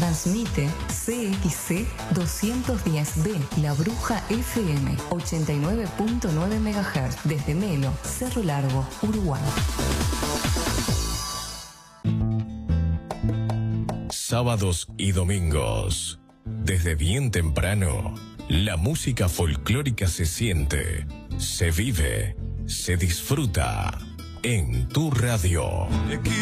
Transmite CXC 210B, La Bruja FM, 89.9 MHz, desde Melo, Cerro Largo, Uruguay. Sábados y domingos, desde bien temprano, la música folclórica se siente, se vive, se disfruta en tu radio.